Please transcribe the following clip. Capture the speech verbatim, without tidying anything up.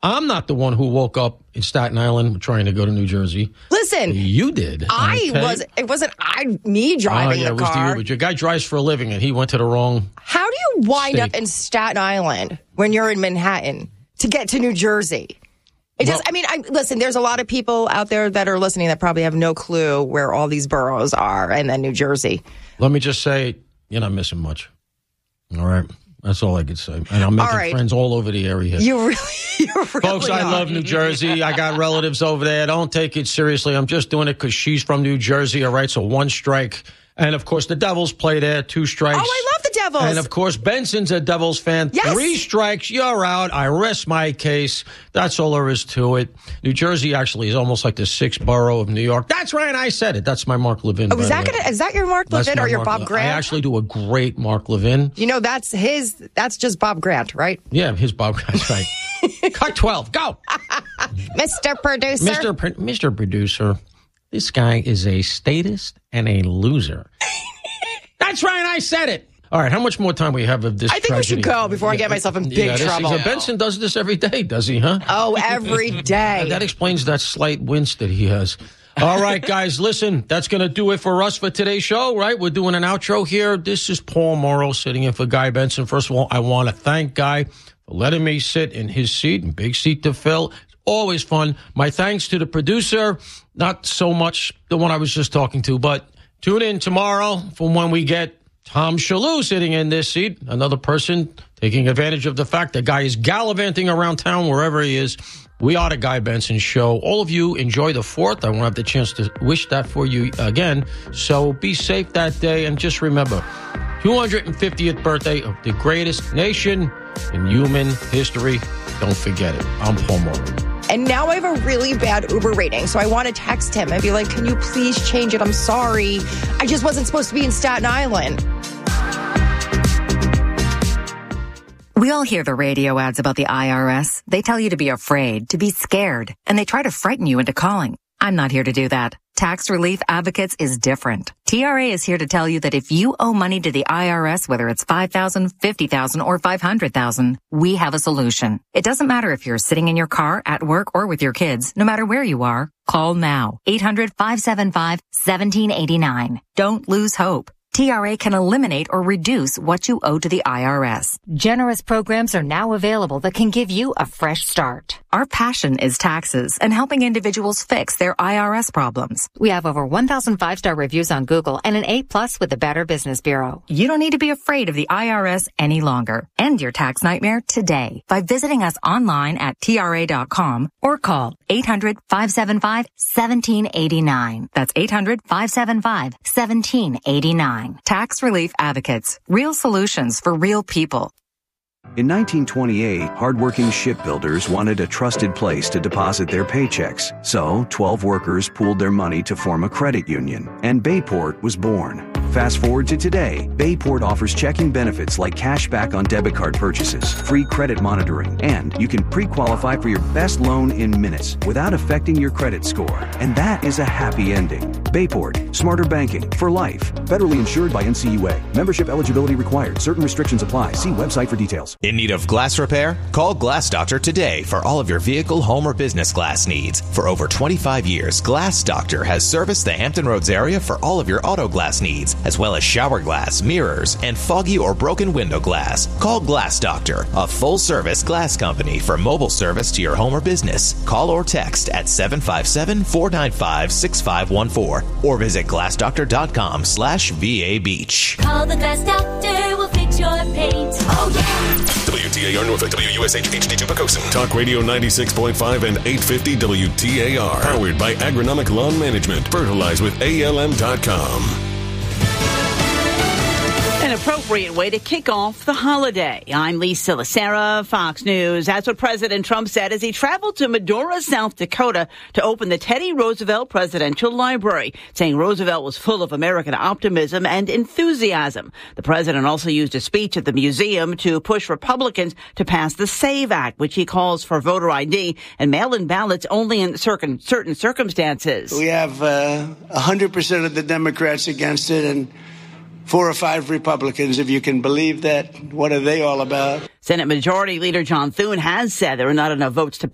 I'm not the one who woke up in Staten Island trying to go to New Jersey. Listen, you did. I okay? was. It wasn't I me driving oh, yeah, the it was car. You, but your guy drives for a living, and he went to the wrong. How do you wind state. up in Staten Island when you're in Manhattan to get to New Jersey? It well, just. I mean, I listen. There's a lot of people out there that are listening that probably have no clue where all these boroughs are, and then New Jersey. Let me just say, you're not missing much. All right. That's all I could say. And I'm making right. friends all over the area. You really, you really Folks, I are. love New Jersey. I got relatives over there. Don't take it seriously. I'm just doing it because she's from New Jersey. All right, so one strike. And, of course, the Devils play there. Two strikes. Oh, I love the Devils. And, of course, Benson's a Devils fan. Yes. Three strikes, you're out. I rest my case. That's all there is to it. New Jersey actually is almost like the sixth borough of New York. That's right. I said it. That's my Mark Levin. Oh, is that gonna, is that your Mark That's Levin or your Mark Bob Grant? I actually do a great Mark Levin. You know, that's his. That's just Bob Grant, right? Yeah, his Bob Grant. Right. Cut twelve. Go. Mister Producer. Mister Pro- Mister Producer, this guy is a statist and a loser. That's right, I said it. All right, how much more time we have of this I think tragedy? we should go before I get myself in big yeah, this, trouble. So Benson does this every day, does he, huh? Oh, every day. And that explains that slight wince that he has. All right, guys, listen, that's going to do it for us for today's show, right? We're doing an outro here. This is Paul Morrow sitting in for Guy Benson. First of all, I want to thank Guy for letting me sit in his seat, and big seat to fill. It's always fun. My thanks to the producer, not so much the one I was just talking to, but tune in tomorrow for when we get Tom Shalhoub sitting in this seat, another person taking advantage of the fact that Guy is gallivanting around town wherever he is. We are the Guy Benson Show. All of you enjoy the fourth. I won't have the chance to wish that for you again. So be safe that day. And just remember, two hundred fiftieth birthday of the greatest nation in human history. Don't forget it. I'm Paul Morrow. And now I have a really bad Uber rating, so I want to text him and be like, can you please change it? I'm sorry. I just wasn't supposed to be in Staten Island. We all hear the radio ads about the I R S. They tell you to be afraid, to be scared, and they try to frighten you into calling. I'm not here to do that. Tax Relief Advocates is different. T R A is here to tell you that if you owe money to the I R S, whether it's five thousand dollars, fifty thousand dollars, or five hundred thousand dollars, we have a solution. It doesn't matter if you're sitting in your car, at work, or with your kids. No matter where you are, call now. eight hundred, five seven five, one seven eight nine. Don't lose hope. T R A can eliminate or reduce what you owe to the I R S. Generous programs are now available that can give you a fresh start. Our passion is taxes and helping individuals fix their I R S problems. We have over one thousand five-star reviews on Google and an A plus with the Better Business Bureau. You don't need to be afraid of the I R S any longer. End your tax nightmare today by visiting us online at T R A dot com or call eight hundred, five seven five, one seven eight nine. That's eight hundred, five seven five, one seven eight nine. Tax Relief Advocates. Real solutions for real people. In nineteen twenty-eight, hardworking shipbuilders wanted a trusted place to deposit their paychecks. So, twelve workers pooled their money to form a credit union, and Bayport was born. Fast forward to today, Bayport offers checking benefits like cash back on debit card purchases, free credit monitoring, and you can pre-qualify for your best loan in minutes without affecting your credit score. And that is a happy ending. Bayport, smarter banking for life. Federally insured by N C U A. Membership eligibility required. Certain restrictions apply. See website for details. In need of glass repair? Call Glass Doctor today for all of your vehicle, home, or business glass needs. For over twenty-five years, Glass Doctor has serviced the Hampton Roads area for all of your auto glass needs, as well as shower glass, mirrors, and foggy or broken window glass. Call Glass Doctor, a full-service glass company for mobile service to your home or business. Call or text at seven five seven, four nine five, six five one four or visit glass doctor dot com slash V A Beach. Call the Glass Doctor, we'll fix your paint. Oh, yeah! W T A R Norfolk, W U S H H D two Pocosin. Talk Radio ninety-six point five and eight fifty W T A R. Powered by Agronomic Lawn Management. Fertilize with A L M dot com. An appropriate way to kick off the holiday. I'm Lisa Lacera, Fox News. That's what President Trump said as he traveled to Medora, South Dakota to open the Teddy Roosevelt Presidential Library, saying Roosevelt was full of American optimism and enthusiasm. The president also used a speech at the museum to push Republicans to pass the SAVE Act, which he calls for voter I D and mail-in ballots only in certain, certain circumstances. We have uh, one hundred percent of the Democrats against it and four or five Republicans, if you can believe that. What are they all about? Senate Majority Leader John Thune has said there are not enough votes to